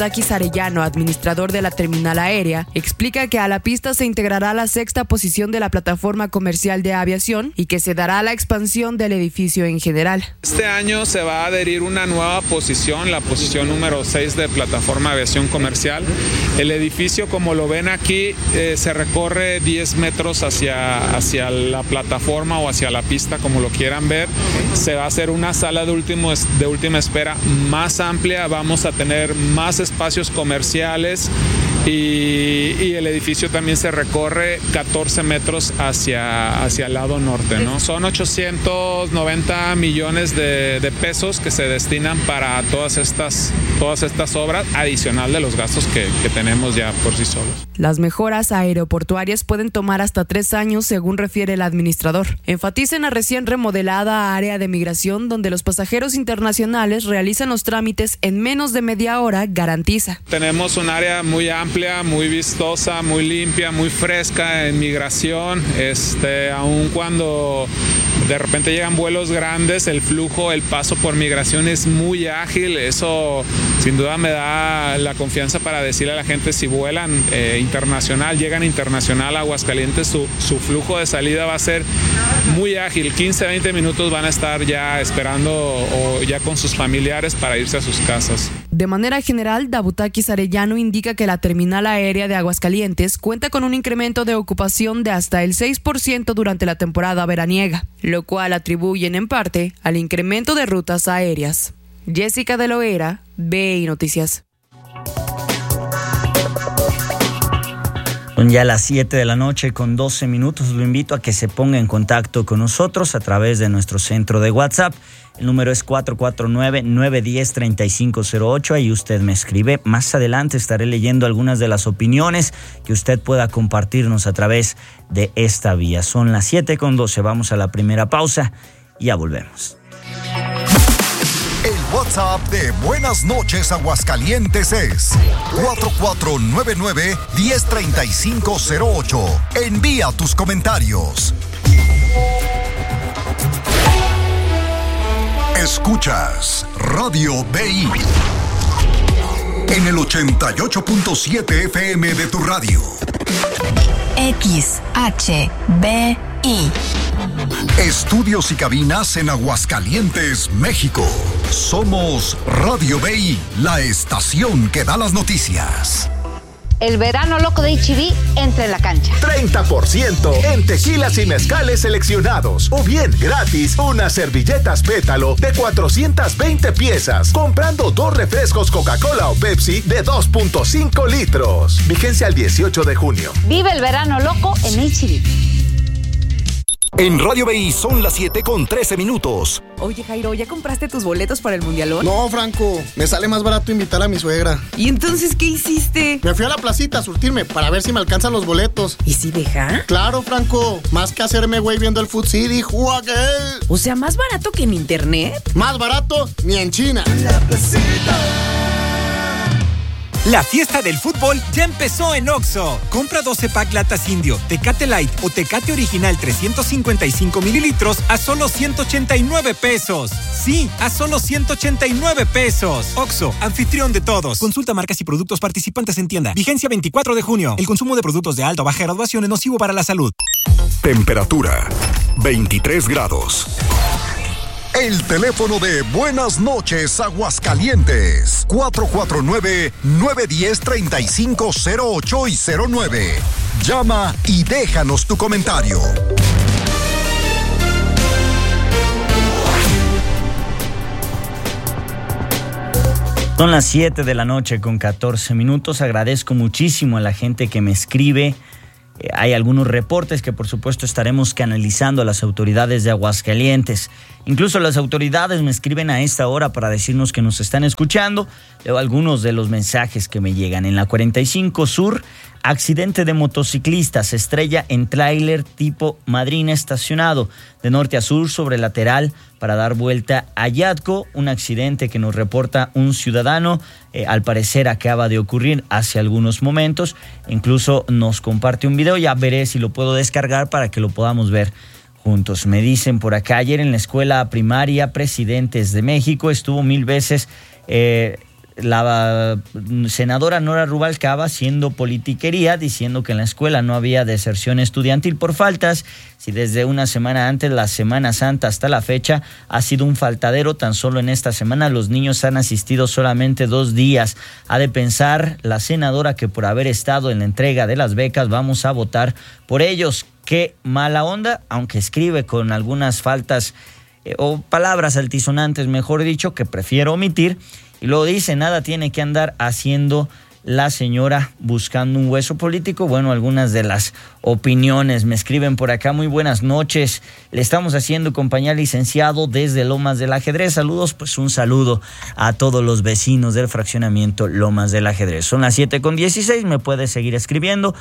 Dabutakis Arellano, administrador de la terminal aérea, explica que a la pista se integrará la sexta posición de la plataforma comercial de aviación y que se dará la expansión del edificio en general. Este año se va a adherir una nueva posición, la posición número 6 de plataforma de aviación comercial. El edificio, como lo ven aquí, se recorre 10 metros hacia la plataforma o hacia la pista, como lo quieran ver. Se va a hacer una sala de última espera más amplia, vamos a tener más espacios comerciales y el edificio también se recorre 14 metros hacia el lado norte, ¿no? Son 890 millones de pesos que se destinan para todas estas obras, adicional de los gastos que tenemos ya por sí solos. Las mejoras aeroportuarias pueden tomar hasta 3 años, según refiere el administrador. Enfatiza en la recién remodelada área de migración, donde los pasajeros internacionales realizan los trámites en menos de media hora, garantiza. Tenemos un área muy amplia, muy vistosa, muy limpia, muy fresca en migración. Aun cuando de repente llegan vuelos grandes, el paso por migración es muy ágil. Eso sin duda me da la confianza para decirle a la gente, si vuelan llegan internacional a Aguascalientes, su flujo de salida va a ser muy ágil. 15-20 minutos van a estar ya esperando o ya con sus familiares para irse a sus casas. De manera general, Dabutakis Arellano indica que la terminal aérea de Aguascalientes cuenta con un incremento de ocupación de hasta el 6% durante la temporada veraniega, lo cual atribuyen en parte al incremento de rutas aéreas. Jessica de Loera, BI Noticias. Son ya las 7 de la noche con 12 minutos. Lo invito a que se ponga en contacto con nosotros a través de nuestro centro de WhatsApp. El número es 449-910-3508. Ahí usted me escribe. Más adelante estaré leyendo algunas de las opiniones que usted pueda compartirnos a través de esta vía. Son las 7 con 12. Vamos a la primera pausa y ya volvemos. El WhatsApp de Buenas Noches Aguascalientes es 4499-103508. Envía tus comentarios. Escuchas Radio BI en el 88.7 FM de tu radio. XHBI. Estudios y cabinas en Aguascalientes, México. Somos Radio BI, la estación que da las noticias. El verano loco de H-E-B entra en la cancha. 30% en tequilas y mezcales seleccionados. O bien, gratis, unas servilletas pétalo de 420 piezas. Comprando 2 refrescos Coca-Cola o Pepsi de 2.5 litros. Vigencia al 18 de junio. Vive el verano loco en H-E-B. En Radio BI son las 7 con 13 minutos. Oye, Jairo, ¿ya compraste tus boletos para el Mundialón? No, Franco, me sale más barato invitar a mi suegra. ¿Y entonces qué hiciste? Me fui a la placita a surtirme para ver si me alcanzan los boletos. ¿Y si deja? Claro, Franco, más que hacerme güey viendo el Food City, ¡juaguel! O sea, ¿más barato que en internet? Más barato ni en China. La placita. La fiesta del fútbol ya empezó en Oxxo. Compra 12 pack latas Indio, Tecate Light o Tecate Original 355 mililitros a solo 189 pesos. Sí, a solo 189 pesos. Oxxo, anfitrión de todos. Consulta marcas y productos participantes en tienda. Vigencia 24 de junio. El consumo de productos de alta o baja graduación es nocivo para la salud. Temperatura 23 grados. El teléfono de Buenas Noches Aguascalientes, 449-910-3508 y 09. Llama y déjanos tu comentario. Son las 7 de la noche con 14 minutos. Agradezco muchísimo a la gente que me escribe. Hay algunos reportes que por supuesto estaremos canalizando a las autoridades de Aguascalientes. Incluso las autoridades me escriben a esta hora para decirnos que nos están escuchando. Leo algunos de los mensajes que me llegan. En la 45 Sur, accidente de motociclista, se estrella en tráiler tipo Madrina estacionado de norte a sur sobre lateral para dar vuelta a Yatco. Un accidente que nos reporta un ciudadano, al parecer acaba de ocurrir hace algunos momentos. Incluso nos comparte un video, ya veré si lo puedo descargar para que lo podamos ver juntos. Me dicen por acá, ayer en la escuela primaria Presidentes de México estuvo 1000 veces la senadora Nora Rubalcaba haciendo politiquería, diciendo que en la escuela no había deserción estudiantil por faltas. Si desde una semana antes, la Semana Santa, hasta la fecha, ha sido un faltadero, tan solo en esta semana los niños han asistido solamente 2 días. Ha de pensar la senadora que por haber estado en la entrega de las becas vamos a votar por ellos. Qué mala onda, aunque escribe con algunas faltas o palabras altisonantes, mejor dicho, que prefiero omitir. Y luego dice, nada tiene que andar haciendo la señora buscando un hueso político. Bueno, algunas de las opiniones me escriben por acá. Muy buenas noches, le estamos haciendo compañía al licenciado desde Lomas del Ajedrez. Saludos, pues un saludo a todos los vecinos del fraccionamiento Lomas del Ajedrez. Son las 7:16, me puedes seguir escribiendo.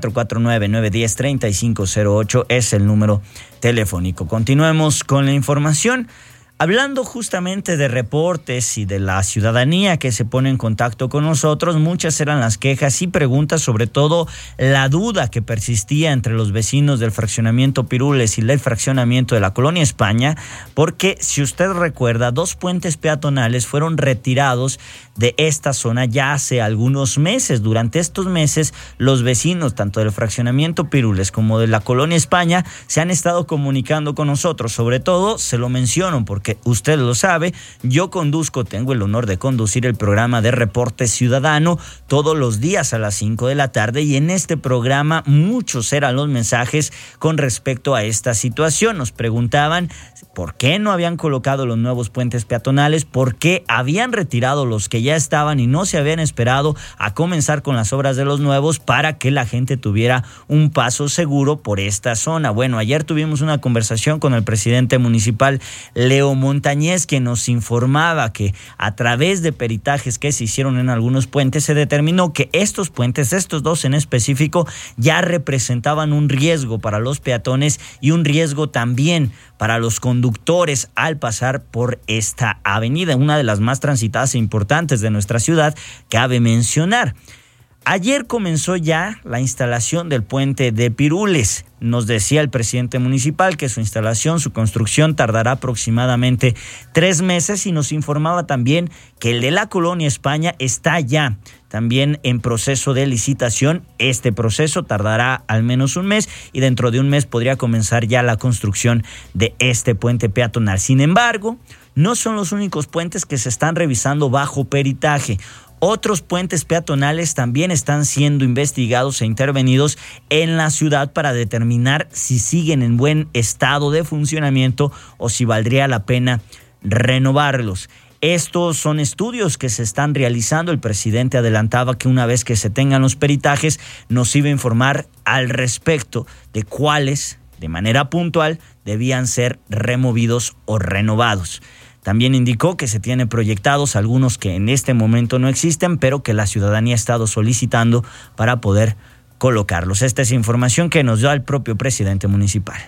449-910-3508 es el número telefónico. Continuemos con la información. Hablando justamente de reportes y de la ciudadanía que se pone en contacto con nosotros, muchas eran las quejas y preguntas, sobre todo la duda que persistía entre los vecinos del fraccionamiento Pirules y del fraccionamiento de la Colonia España, porque si usted recuerda, 2 puentes peatonales fueron retirados de esta zona ya hace algunos meses. Durante estos meses, los vecinos, tanto del fraccionamiento Pirules como de la Colonia España, se han estado comunicando con nosotros. Sobre todo, se lo menciono porque usted lo sabe, yo tengo el honor de conducir el programa de Reporte Ciudadano todos los días a las 5 de la tarde, y en este programa muchos eran los mensajes con respecto a esta situación. Nos preguntaban por qué no habían colocado los nuevos puentes peatonales, por qué habían retirado los que ya estaban y no se habían esperado a comenzar con las obras de los nuevos para que la gente tuviera un paso seguro por esta zona. Bueno, ayer tuvimos una conversación con el presidente municipal, Leo Montañez, que nos informaba que a través de peritajes que se hicieron en algunos puentes se determinó que estos puentes, estos 2 en específico, ya representaban un riesgo para los peatones y un riesgo también para los conductores al pasar por esta avenida, una de las más transitadas e importantes de nuestra ciudad, cabe mencionar. Ayer comenzó ya la instalación del puente de Pirules. Nos decía el presidente municipal que su instalación, su construcción tardará aproximadamente 3 meses, y nos informaba también que el de la Colonia España está ya también en proceso de licitación. Este proceso tardará al menos 1 mes y dentro de 1 mes podría comenzar ya la construcción de este puente peatonal. Sin embargo, no son los únicos puentes que se están revisando bajo peritaje. Otros puentes peatonales también están siendo investigados e intervenidos en la ciudad para determinar si siguen en buen estado de funcionamiento o si valdría la pena renovarlos. Estos son estudios que se están realizando. El presidente adelantaba que una vez que se tengan los peritajes nos iba a informar al respecto de cuáles, de manera puntual, debían ser removidos o renovados. También indicó que se tienen proyectados algunos que en este momento no existen, pero que la ciudadanía ha estado solicitando para poder colocarlos. Esta es información que nos da el propio presidente municipal.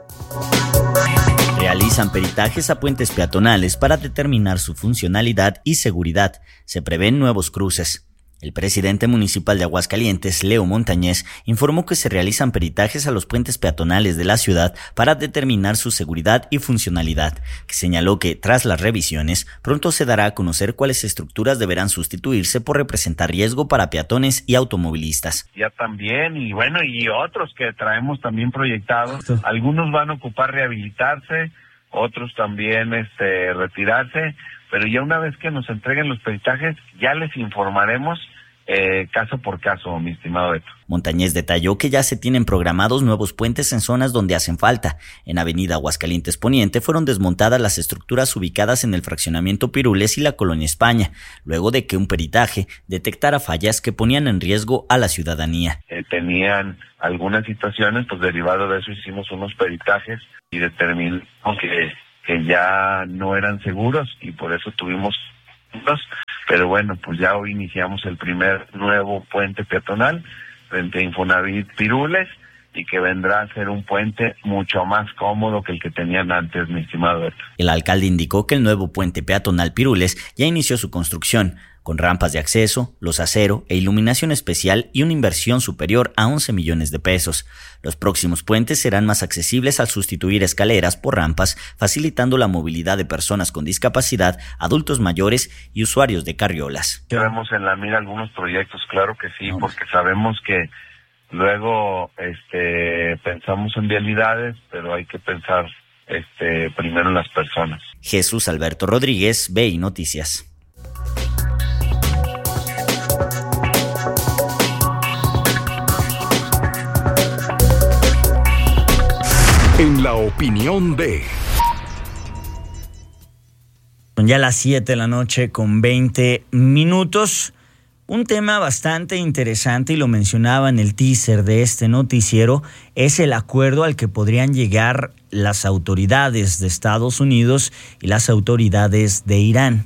Realizan peritajes a puentes peatonales para determinar su funcionalidad y seguridad. Se prevén nuevos cruces. El presidente municipal de Aguascalientes, Leo Montañez, informó que se realizan peritajes a los puentes peatonales de la ciudad para determinar su seguridad y funcionalidad, que señaló que, tras las revisiones, pronto se dará a conocer cuáles estructuras deberán sustituirse por representar riesgo para peatones y automovilistas. Ya también, y otros que traemos también proyectados, algunos van a ocupar rehabilitarse, otros también retirarse, pero ya una vez que nos entreguen los peritajes, ya les informaremos caso por caso, mi estimado Beto. Montañez detalló que ya se tienen programados nuevos puentes en zonas donde hacen falta. En Avenida Aguascalientes Poniente fueron desmontadas las estructuras ubicadas en el fraccionamiento Pirules y la Colonia España, luego de que un peritaje detectara fallas que ponían en riesgo a la ciudadanía. Tenían algunas situaciones, pues derivado de eso hicimos unos peritajes y determinamos que ya no eran seguros y por eso tuvimos dos. Pero bueno, pues ya hoy iniciamos el primer nuevo puente peatonal frente a Infonavit Pirules y que vendrá a ser un puente mucho más cómodo que el que tenían antes, mi estimado Beto. El alcalde indicó que el nuevo puente peatonal Pirules ya inició su construcción, con rampas de acceso, losacero e iluminación especial y una inversión superior a 11 millones de pesos. Los próximos puentes serán más accesibles al sustituir escaleras por rampas, facilitando la movilidad de personas con discapacidad, adultos mayores y usuarios de carriolas. Tenemos en la mira algunos proyectos, claro que sí, porque sabemos que luego pensamos en vialidades, pero hay que pensar primero en las personas. Jesús Alberto Rodríguez, BI Noticias. En la opinión de... Son ya las 7 de la noche con 20 minutos. Un tema bastante interesante, y lo mencionaba en el teaser de este noticiero, es el acuerdo al que podrían llegar las autoridades de Estados Unidos y las autoridades de Irán.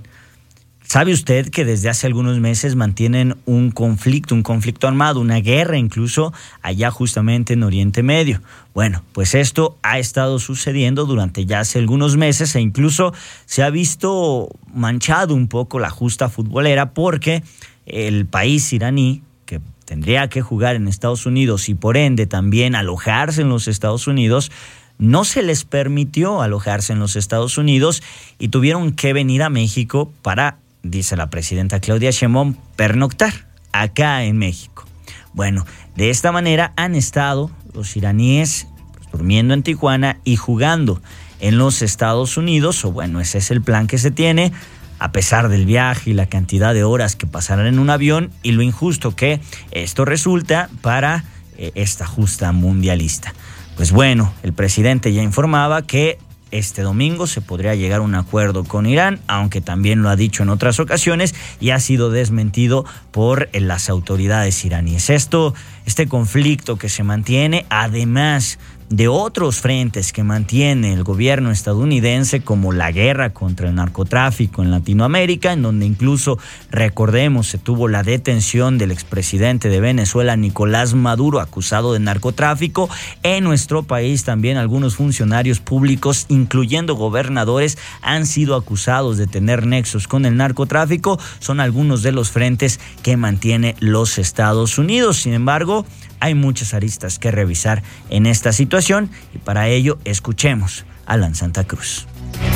¿Sabe usted que desde hace algunos meses mantienen un conflicto armado, una guerra incluso allá justamente en Oriente Medio? Bueno, pues esto ha estado sucediendo durante ya hace algunos meses, e incluso se ha visto manchado un poco la justa futbolera, porque el país iraní, que tendría que jugar en Estados Unidos y por ende también alojarse en los Estados Unidos, no se les permitió alojarse en los Estados Unidos y tuvieron que venir a México para, dice la presidenta Claudia Sheinbaum, pernoctar acá en México. Bueno, de esta manera han estado los iraníes durmiendo en Tijuana y jugando en los Estados Unidos, o bueno, ese es el plan que se tiene, a pesar del viaje y la cantidad de horas que pasarán en un avión y lo injusto que esto resulta para esta justa mundialista. Pues bueno, el presidente ya informaba que este domingo se podría llegar a un acuerdo con Irán, aunque también lo ha dicho en otras ocasiones y ha sido desmentido por las autoridades iraníes. Este conflicto que se mantiene, además de otros frentes que mantiene el gobierno estadounidense, como la guerra contra el narcotráfico en Latinoamérica, en donde incluso, recordemos, se tuvo la detención del expresidente de Venezuela, Nicolás Maduro, acusado de narcotráfico. En nuestro país también algunos funcionarios públicos, incluyendo gobernadores, han sido acusados de tener nexos con el narcotráfico. Son algunos de los frentes que mantiene los Estados Unidos. Sin embargo, hay muchas aristas que revisar en esta situación y para ello escuchemos a Alan Santa Cruz.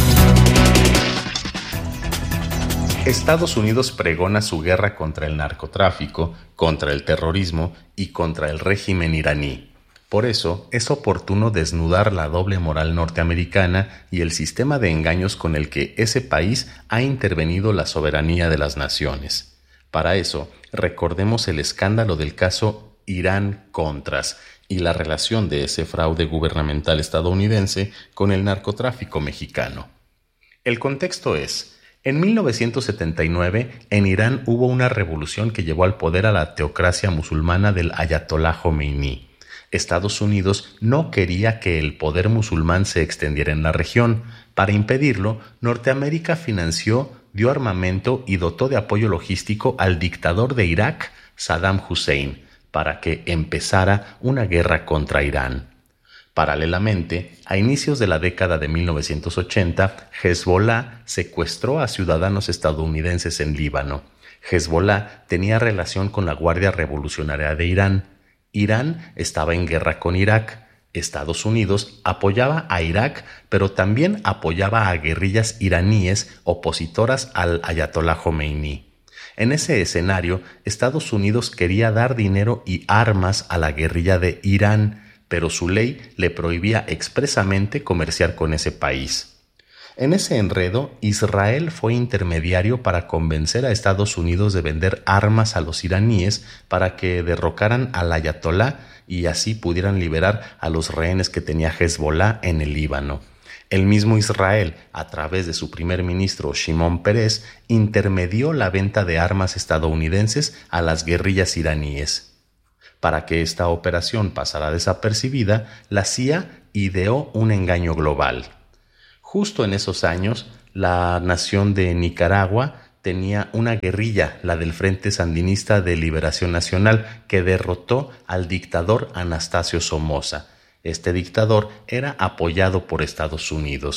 Estados Unidos pregona su guerra contra el narcotráfico, contra el terrorismo y contra el régimen iraní. Por eso es oportuno desnudar la doble moral norteamericana y el sistema de engaños con el que ese país ha intervenido la soberanía de las naciones. Para eso, recordemos el escándalo del caso Irán-Contras y la relación de ese fraude gubernamental estadounidense con el narcotráfico mexicano. El contexto es: en 1979 en Irán hubo una revolución que llevó al poder a la teocracia musulmana del Ayatolá Jomeini. Estados Unidos no quería que el poder musulmán se extendiera en la región. Para impedirlo, Norteamérica financió, dio armamento y dotó de apoyo logístico al dictador de Irak, Saddam Hussein, para que empezara una guerra contra Irán. Paralelamente, a inicios de la década de 1980, Hezbollah secuestró a ciudadanos estadounidenses en Líbano. Hezbollah tenía relación con la Guardia Revolucionaria de Irán. Irán estaba en guerra con Irak. Estados Unidos apoyaba a Irak, pero también apoyaba a guerrillas iraníes opositoras al Ayatolá Jomeini. En ese escenario, Estados Unidos quería dar dinero y armas a la guerrilla de Irán, pero su ley le prohibía expresamente comerciar con ese país. En ese enredo, Israel fue intermediario para convencer a Estados Unidos de vender armas a los iraníes para que derrocaran al Ayatolá y así pudieran liberar a los rehenes que tenía Hezbollah en el Líbano. El mismo Israel, a través de su primer ministro Shimon Peres, intermedió la venta de armas estadounidenses a las guerrillas iraníes. Para que esta operación pasara desapercibida, la CIA ideó un engaño global. Justo en esos años, la nación de Nicaragua tenía una guerrilla, la del Frente Sandinista de Liberación Nacional, que derrotó al dictador Anastasio Somoza. Este dictador era apoyado por Estados Unidos.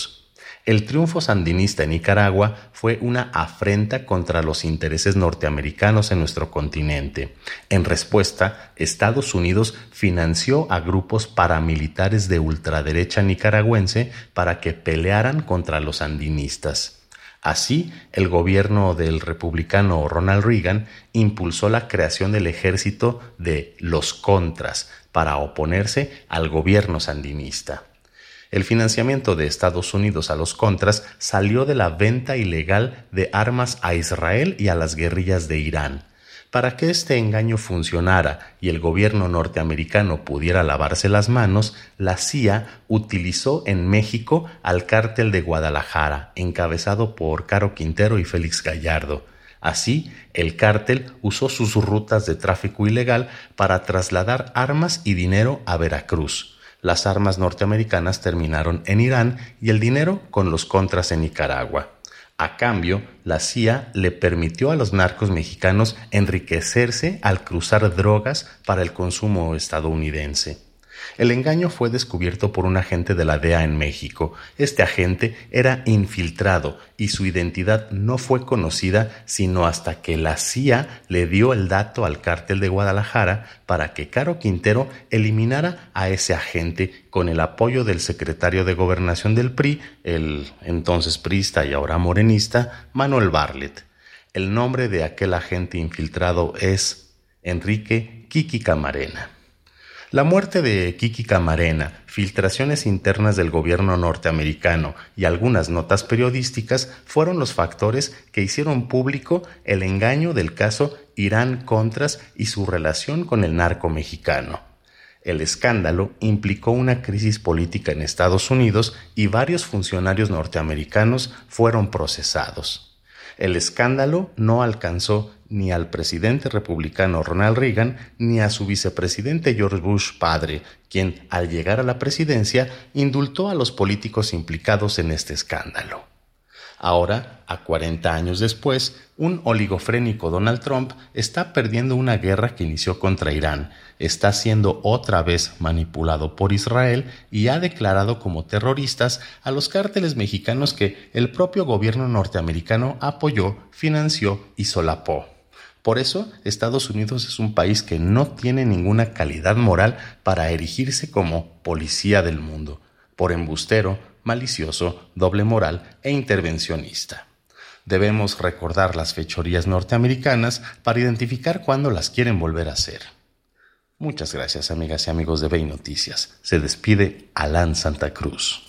El triunfo sandinista en Nicaragua fue una afrenta contra los intereses norteamericanos en nuestro continente. En respuesta, Estados Unidos financió a grupos paramilitares de ultraderecha nicaragüense para que pelearan contra los sandinistas. Así, el gobierno del republicano Ronald Reagan impulsó la creación del ejército de los Contras para oponerse al gobierno sandinista. El financiamiento de Estados Unidos a los Contras salió de la venta ilegal de armas a Israel y a las guerrillas de Irán. Para que este engaño funcionara y el gobierno norteamericano pudiera lavarse las manos, la CIA utilizó en México al Cártel de Guadalajara, encabezado por Caro Quintero y Félix Gallardo. Así, el cártel usó sus rutas de tráfico ilegal para trasladar armas y dinero a Veracruz. Las armas norteamericanas terminaron en Irán y el dinero con los Contras en Nicaragua. A cambio, la CIA le permitió a los narcos mexicanos enriquecerse al cruzar drogas para el consumo estadounidense. El engaño fue descubierto por un agente de la DEA en México. Este agente era infiltrado y su identidad no fue conocida sino hasta que la CIA le dio el dato al Cártel de Guadalajara para que Caro Quintero eliminara a ese agente con el apoyo del secretario de Gobernación del PRI, el entonces priista y ahora morenista, Manuel Bartlett. El nombre de aquel agente infiltrado es Enrique Kiki Camarena. La muerte de Kiki Camarena, filtraciones internas del gobierno norteamericano y algunas notas periodísticas fueron los factores que hicieron público el engaño del caso Irán-Contras y su relación con el narco mexicano. El escándalo implicó una crisis política en Estados Unidos y varios funcionarios norteamericanos fueron procesados. El escándalo no alcanzó ni al presidente republicano Ronald Reagan ni a su vicepresidente George Bush padre, quien al llegar a la presidencia indultó a los políticos implicados en este escándalo. Ahora, a 40 años después, un oligofrénico Donald Trump está perdiendo una guerra que inició contra Irán, está siendo otra vez manipulado por Israel y ha declarado como terroristas a los cárteles mexicanos que el propio gobierno norteamericano apoyó, financió y solapó. Por eso, Estados Unidos es un país que no tiene ninguna calidad moral para erigirse como policía del mundo, por embustero, malicioso, doble moral e intervencionista. Debemos recordar las fechorías norteamericanas para identificar cuándo las quieren volver a hacer. Muchas gracias, amigas y amigos de BEI Noticias. Se despide Alan Santa Cruz.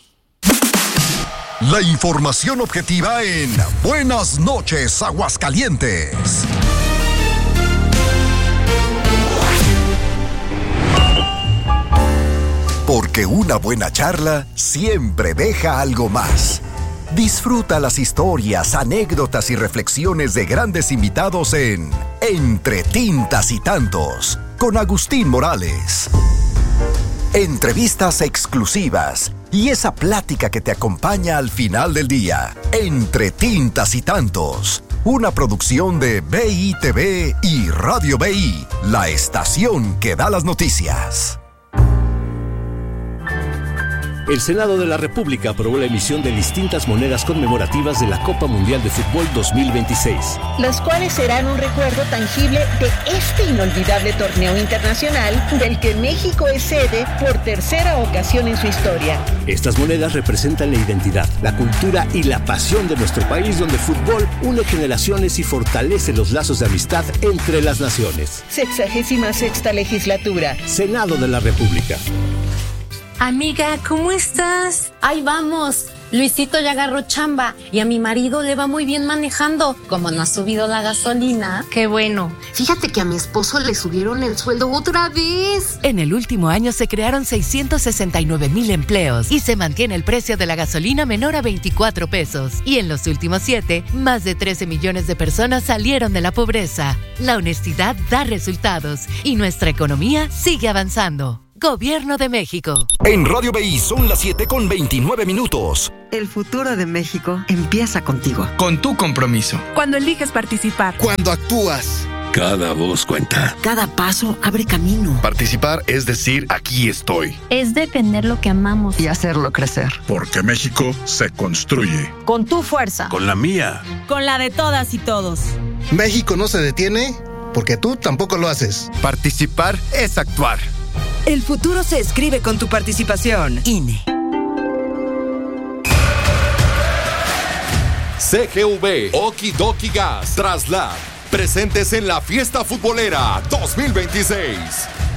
La información objetiva en Buenas noches, Aguascalientes. Porque una buena charla siempre deja algo más. Disfruta las historias, anécdotas y reflexiones de grandes invitados en Entre Tintas y Tantos, con Agustín Morales. Entrevistas exclusivas y esa plática que te acompaña al final del día. Entre Tintas y Tantos, una producción de BI TV y Radio BI, la estación que da las noticias. El Senado de la República aprobó la emisión de distintas monedas conmemorativas de la Copa Mundial de Fútbol 2026. Las cuales serán un recuerdo tangible de este inolvidable torneo internacional del que México es sede por tercera ocasión en su historia. Estas monedas representan la identidad, la cultura y la pasión de nuestro país, donde el fútbol une generaciones y fortalece los lazos de amistad entre las naciones. 66ª legislatura. Senado de la República. Amiga, ¿cómo estás? Ahí vamos. Luisito ya agarró chamba y a mi marido le va muy bien manejando. Como no ha subido la gasolina. Qué bueno. Fíjate que a mi esposo le subieron el sueldo otra vez. En el último año se crearon 669,000 empleos y se mantiene el precio de la gasolina menor a 24 pesos. Y en los últimos 7, más de 13 millones de personas salieron de la pobreza. La honestidad da resultados y nuestra economía sigue avanzando. Gobierno de México. En Radio BI son las 7:29. El futuro de México empieza contigo. Con tu compromiso. Cuando eliges participar. Cuando actúas. Cada voz cuenta. Cada paso abre camino. Participar es decir, aquí estoy. Es defender lo que amamos y hacerlo crecer. Porque México se construye. Con tu fuerza. Con la mía. Con la de todas y todos. México no se detiene porque tú tampoco lo haces. Participar es actuar. El futuro se escribe con tu participación. INE. CGV, Okidoki Gas, Traslat, presentes en la Fiesta Futbolera 2026.